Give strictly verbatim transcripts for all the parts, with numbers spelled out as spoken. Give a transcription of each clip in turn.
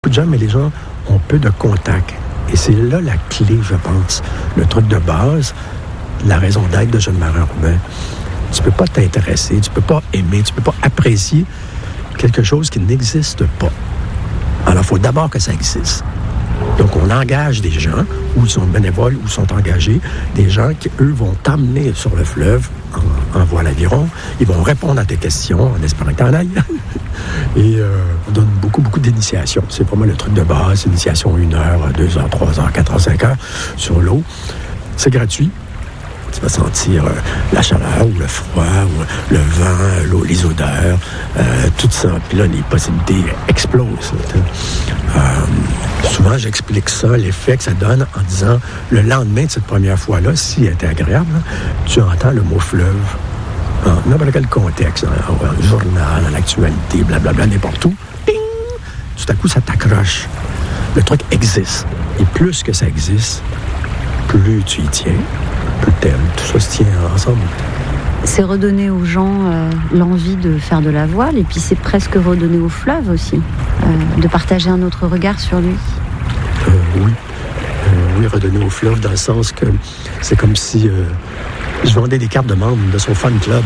Beaucoup de gens, mais les gens ont peu de contact. Et c'est là la clé, je pense. Le truc de base, la raison d'être de Jeune Marin Roumain. Tu ne peux pas t'intéresser, tu ne peux pas aimer, tu ne peux pas apprécier quelque chose qui n'existe pas. Alors, il faut d'abord que ça existe. Donc, on engage des gens, ou ils sont bénévoles, ou sont engagés, des gens qui, eux, vont t'emmener sur le fleuve en, en voile aviron. Ils vont répondre à tes questions en espérant que t'en ailles. Et euh, on donne beaucoup, beaucoup d'initiations. C'est pour moi le truc de base. Initiation une heure, deux heures, trois heures, quatre heures, cinq heures sur l'eau. C'est gratuit. Tu vas sentir euh, la chaleur ou le froid, ou le vent, l'eau, les odeurs, euh, tout ça. Puis là, les possibilités explosent. Euh, souvent, j'explique ça, l'effet que ça donne en disant, le lendemain de cette première fois-là, si elle était agréable, hein, tu entends le mot fleuve. En n'importe quel contexte, dans un journal, dans l'actualité, blablabla, n'importe où, ping! Tout à coup, ça t'accroche. Le truc existe. Et plus que ça existe, plus tu y tiens, plus t'aimes. Tout ça se tient ensemble. C'est redonner aux gens euh, l'envie de faire de la voile, et puis c'est presque redonner au fleuve aussi, euh, de partager un autre regard sur lui. Euh, oui. Euh, oui, redonner au fleuve dans le sens que c'est comme si... Euh, je vendais des cartes de membres de son fan club.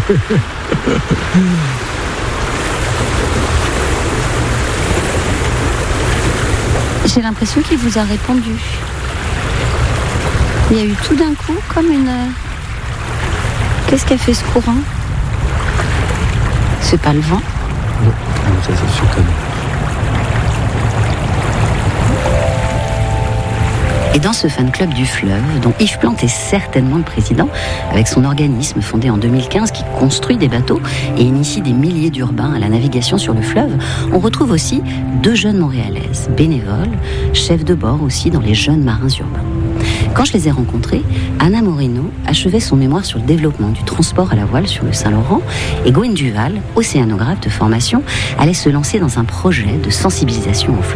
J'ai l'impression qu'il vous a répondu. Il y a eu tout d'un coup comme une... Qu'est-ce qu'a fait ce courant? C'est pas le vent? Non, ça c'est sûr que non. Et dans ce fan club du fleuve, dont Yves Plante est certainement le président, avec son organisme fondé en deux mille quinze qui construit des bateaux et initie des milliers d'urbains à la navigation sur le fleuve, on retrouve aussi deux jeunes Montréalaises, bénévoles, chefs de bord aussi dans les jeunes marins urbains. Quand je les ai rencontrés, Anna Moreno achevait son mémoire sur le développement du transport à la voile sur le Saint-Laurent et Gwen Duval, océanographe de formation, allait se lancer dans un projet de sensibilisation au fleuve.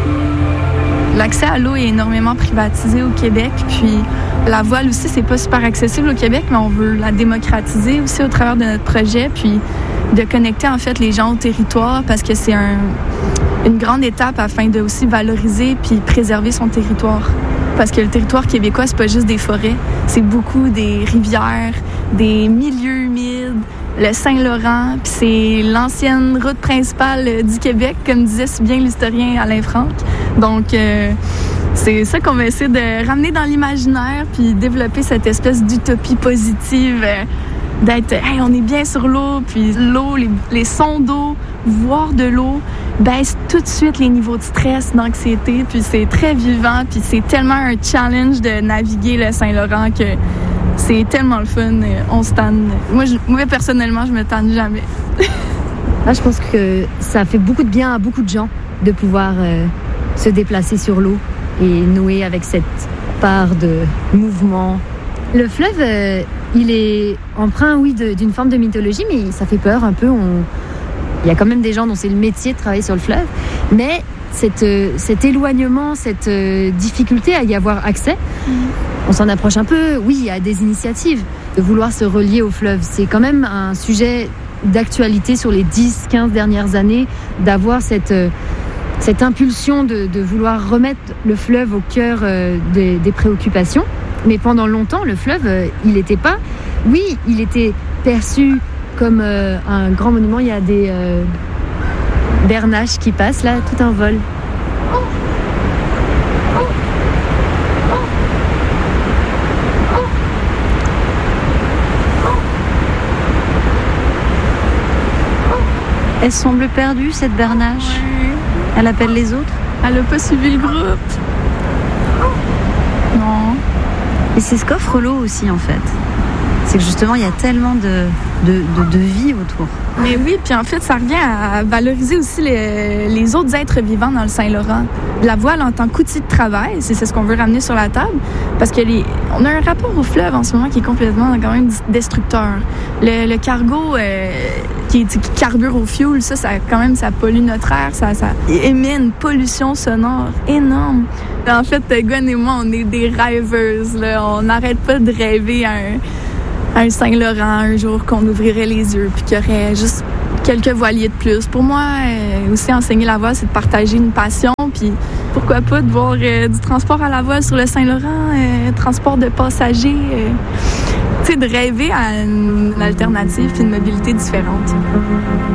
L'accès à l'eau est énormément privatisé au Québec, puis la voile aussi, c'est pas super accessible au Québec, mais on veut la démocratiser aussi au travers de notre projet, puis de connecter en fait les gens au territoire, parce que c'est un, une grande étape afin de aussi valoriser puis préserver son territoire. Parce que le territoire québécois, c'est pas juste des forêts, c'est beaucoup des rivières, des milieux humides, le Saint-Laurent, puis c'est l'ancienne route principale du Québec, comme disait si bien l'historien Alain Franck. Donc, euh, c'est ça qu'on va essayer de ramener dans l'imaginaire, puis développer cette espèce d'utopie positive, euh, d'être, hey, on est bien sur l'eau, puis l'eau, les, les sons d'eau, voir de l'eau, baisse tout de suite les niveaux de stress, d'anxiété, puis c'est très vivant, puis c'est tellement un challenge de naviguer le Saint-Laurent que c'est tellement le fun, on se tanne. Moi, je, moi personnellement, je me tanne jamais. Là, je pense que ça fait beaucoup de bien à beaucoup de gens de pouvoir euh, se déplacer sur l'eau et nouer avec cette part de mouvement. Le fleuve, euh, il est empreint, oui, de, d'une forme de mythologie, mais ça fait peur un peu. On... Il y a quand même des gens dont c'est le métier de travailler sur le fleuve, mais cette, euh, cet éloignement, cette euh, difficulté à y avoir accès, mmh. on s'en approche un peu. Oui, il y a des initiatives de vouloir se relier au fleuve. C'est quand même un sujet d'actualité sur les dix quinze dernières années, d'avoir cette, euh, cette impulsion de, de vouloir remettre le fleuve au cœur euh, des, des préoccupations. Mais pendant longtemps, le fleuve, euh, il n'était pas... Oui, il était perçu comme euh, un grand monument. Il y a des euh, bernaches qui passent, là, tout un vol. Elle semble perdue, cette bernache. Oui. Elle appelle les autres. Elle n'a pas suivi le groupe. Non. Et c'est ce qu'offre l'eau aussi, en fait. C'est que justement, il y a tellement de, de, de, de vie autour. Mais oui, puis en fait, ça revient à valoriser aussi les, les autres êtres vivants dans le Saint-Laurent. La voile en tant qu'outil de travail, c'est, c'est ce qu'on veut ramener sur la table, parce que les, on a un rapport au fleuve en ce moment qui est complètement quand même destructeur. Le, le cargo euh, qui, qui carbure au fioul, ça, ça quand même, ça pollue notre air, ça, ça émet une pollution sonore énorme. En fait, Gwen et moi, on est des rêveuses, là. On n'arrête pas de rêver à un... un Saint-Laurent un jour qu'on ouvrirait les yeux puis qu'il y aurait juste quelques voiliers de plus. Pour moi, euh, aussi, enseigner la voile, c'est de partager une passion, puis pourquoi pas de voir euh, du transport à la voile sur le Saint-Laurent, euh, transport de passagers, euh, tu sais, de rêver à une, une alternative puis une mobilité différente.